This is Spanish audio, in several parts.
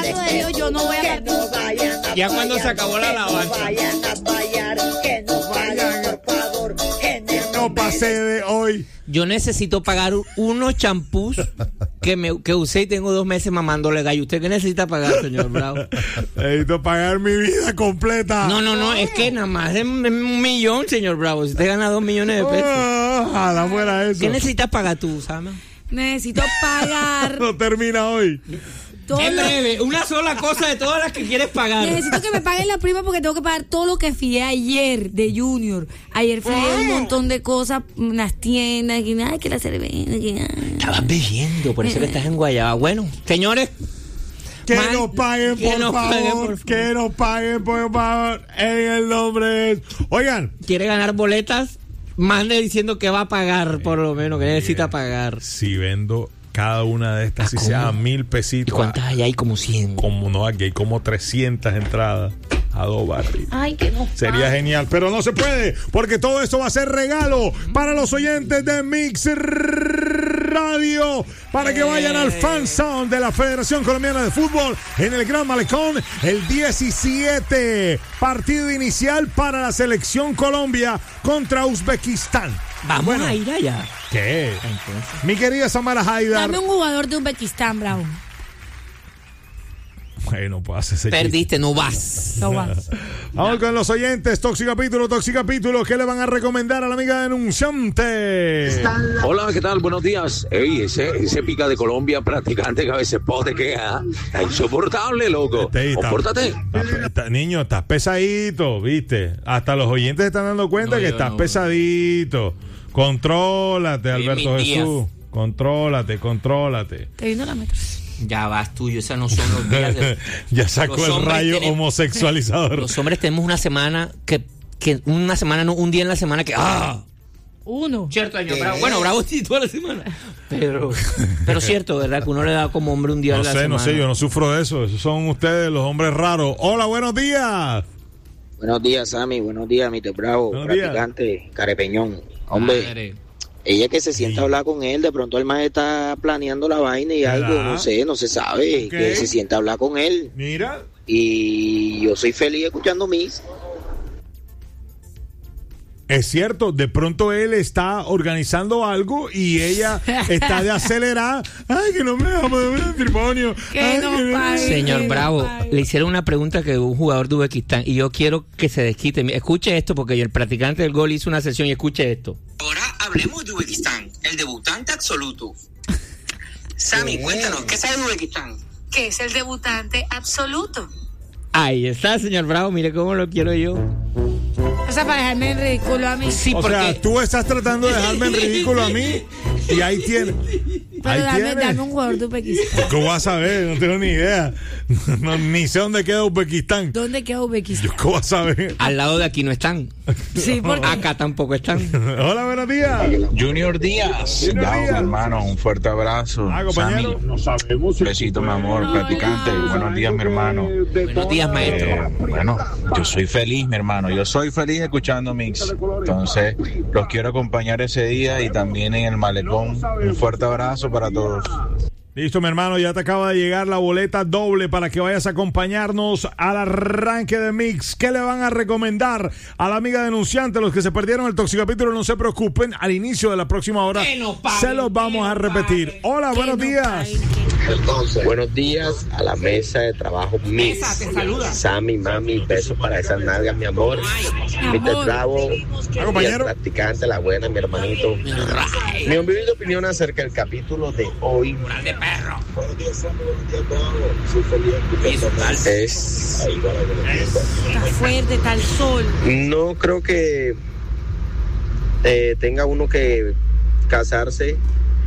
brazo de Dios, yo no voy a partir. Ya cuando se acabó la alabanza. Vayan a fallar, que no vayan, por favor, No pasé de hoy. Yo necesito pagar unos champús que usé y tengo 2 meses mamándole gallo. ¿Usted qué necesita pagar, señor Bravo? Necesito pagar mi vida completa. No, es que nada más es 1 millón, señor Bravo. Si usted gana 2 millones de pesos. Ojalá fuera eso. ¿Qué necesitas pagar tú, Sama? Necesito pagar. No termina hoy. En breve, una sola cosa de todas las que quieres pagar. Necesito que me paguen la prima porque tengo que pagar todo lo que fui ayer de Junior. Ayer fui un montón de cosas, unas tiendas, que la cerveza. Estabas bebiendo, por eso que estás en Guayaba. Bueno, señores. Que nos paguen, por favor. Que nos paguen, por favor. En el nombre de... Oigan. ¿Quiere ganar boletas? Mande diciendo que va a pagar, por lo menos, que necesita pagar. Si vendo cada una de estas, si sea 1,000 pesitos. ¿Y cuántas hay ahí? Como 100. Como no, aquí hay como 300 entradas a 2 barriles. Ay, que no. Sería genial, pero no se puede, porque todo esto va a ser regalo para los oyentes de Mix Radio, para que vayan al Fan Sound de la Federación Colombiana de Fútbol en el Gran Malecón el 17, partido inicial para la selección Colombia contra Uzbekistán. Vamos a ir allá. ¿Qué? Mi querida Samara Haidar. Dame un jugador de Uzbekistán, Bravo. Bueno, pues hace ese Perdiste, no vas. No vas. Vamos con los oyentes. Toxicapítulo. ¿Qué le van a recomendar a la amiga denunciante? Hola, ¿qué tal? Buenos días. Ey, ese pica de Colombia practicante que a veces pote queja. Está insoportable, loco. Compórtate. Niño, estás pesadito, ¿viste? Hasta los oyentes se están dando cuenta que estás pesadito. Contrólate, Alberto Jesús. Contrólate. Te vino la metro. Ya vas tuyo, esas no son los días de... Ya sacó el rayo homosexualizador. Los hombres tenemos una semana un día en la semana que... Uno. Cierto, señor Bravo. Bueno, Bravo sí toda la semana. Pero cierto, ¿verdad? Que uno le da como hombre un día a la semana. No sé, yo no sufro de eso. Esos son ustedes los hombres raros. Hola, buenos días. Buenos días, Sammy. Buenos días, Mr. Bravo. Buenos practicante, carepeñón. Hombre, Madre. Ella que se sienta a hablar con él, de pronto el más está planeando la vaina y algo, no se sabe, que se sienta a hablar con él. Mira. Y yo soy feliz escuchando Mix. Es cierto, de pronto él está organizando algo y ella está de acelerar. Ay, que no me vamos de matrimonio. Señor Bravo, le hicieron una pregunta que un jugador de Uzbekistán y yo quiero que se desquite. Escuche esto porque el practicante del gol hizo una sesión y escuche esto. Ahora hablemos de Uzbekistán, el debutante absoluto. Sammy, cuéntanos, ¿qué sabe de Uzbekistán? Que es el debutante absoluto. Ahí está, señor Bravo, mire cómo lo quiero yo. O sea, para dejarme en ridículo a mí. Sí, o sea, tú estás tratando de dejarme en ridículo a mí y ahí tiene. Pero dame un jugador de Uzbekistán. ¿Cómo vas a ver? No tengo ni idea. No, ni sé dónde queda Uzbekistán. ¿Dónde queda Uzbekistán? ¿Cómo vas a ver? Al lado de aquí no están. Sí, porque acá tampoco están. Hola, buenos días. Junior Díaz. Mi hermano, un fuerte abrazo. Compañero. Besito, mi amor, practicante. Buenos días, mi hermano. Buenos días, maestro. Bueno, yo soy feliz, mi hermano. Yo soy feliz escuchando Mix. Entonces, los quiero acompañar ese día y también en el malecón. Un fuerte abrazo para todos. Listo, mi hermano, ya te acaba de llegar la boleta doble para que vayas a acompañarnos al arranque de Mix. ¿Qué le van a recomendar a la amiga denunciante? Los que se perdieron el Toxicapítulo, no se preocupen, al inicio de la próxima hora se los vamos a repetir. Hola, buenos días. Buenos días a la mesa de trabajo Mix. Sammy, mami, besos para esas nalgas, mi amor. Mr. Bravo y el practicante, la buena, mi hermanito. Mi humilde opinión acerca del capítulo de hoy es... está fuerte, está el sol. No creo que tenga uno que casarse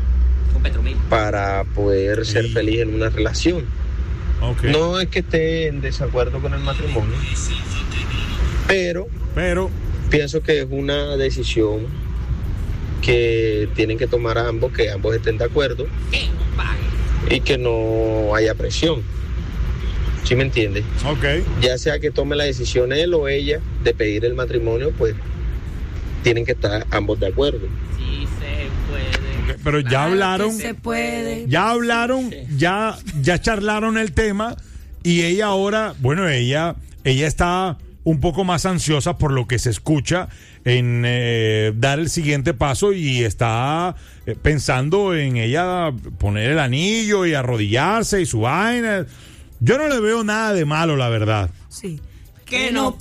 para poder ser feliz en una relación. No es que esté en desacuerdo con el matrimonio, pero pienso que es una decisión que tienen que tomar ambos, que ambos estén de acuerdo y que no haya presión. ¿Sí me entiende? Ya sea que tome la decisión él o ella de pedir el matrimonio, pues tienen que estar ambos de acuerdo. Sí se puede. Pero ya hablaron. Se puede. Ya hablaron, ya charlaron el tema Y ella ahora, bueno, ella está un poco más ansiosa por lo que se escucha en dar el siguiente paso y está pensando en ella poner el anillo y arrodillarse y su vaina. Yo no le veo nada de malo, la verdad. Sí. Que no